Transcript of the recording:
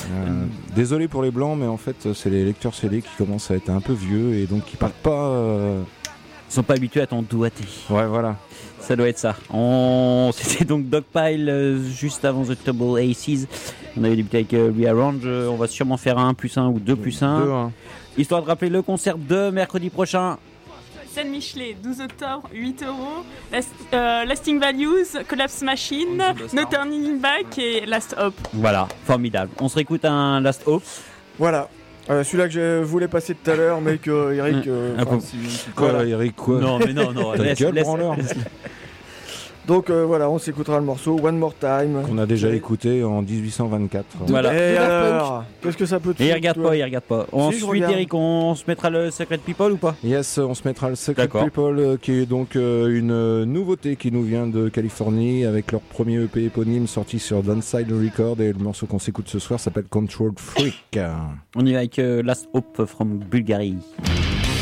Désolé pour les blancs, mais en fait, c'est les lecteurs CD qui commencent à être un peu vieux et donc qui parlent pas. Ils sont pas habitués à ton doigté. Ouais, voilà. Ça doit être ça. C'était donc Dogpile juste avant The Double Aces. On avait débuté avec Rearrange. On va sûrement faire un 1+1 ou 2+1. 2-1. Histoire de rappeler le concert de mercredi prochain. Scène Michelet, 12 octobre, 8 €. Lasting Values, Collapse Machine, No Turning Back et Last Hope. Voilà, formidable. On se réécoute un Last Hope. Voilà. Celui-là que je voulais passer tout à l'heure, mais que Eric. Quoi, là, Eric, quoi? Non, mais non. Ta gueule, branleur. Donc voilà, on s'écoutera le morceau One More Time. Qu'on a déjà écouté en 1824. Voilà. Et alors, qu'est-ce que ça peut te Et il faire, regarde toi pas, il regarde pas. Ensuite, Eric, on se mettra le Secret People ou pas? Yes, on se mettra le Secret D'accord. People, qui est donc une nouveauté qui nous vient de Californie, avec leur premier EP éponyme sorti sur Downside Record, et le morceau qu'on s'écoute ce soir s'appelle Control Freak. On y va avec Last Hope from Bulgarie.